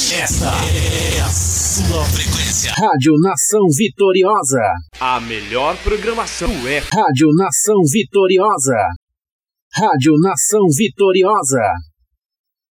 Esta é a sua frequência. Rádio Nação Vitoriosa. A melhor programação é Rádio Nação Vitoriosa. Rádio Nação Vitoriosa.